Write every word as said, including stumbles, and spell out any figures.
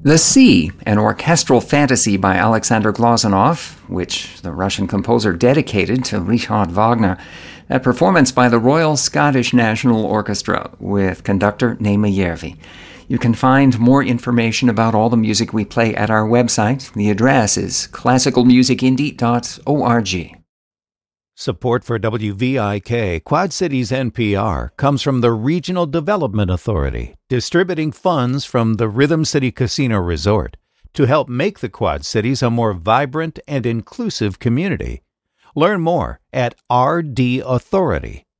The Sea, an orchestral fantasy by Alexander Glazunov, which the Russian composer dedicated to Richard Wagner, a performance by the Royal Scottish National Orchestra with conductor Naima Järvi. You can find more information about all the music we play at our website. The address is classical music indie dot org. Support for W V I K, Quad Cities N P R, comes from the Regional Development Authority, distributing funds from the Rhythm City Casino Resort to help make the Quad Cities a more vibrant and inclusive community. Learn more at r d authority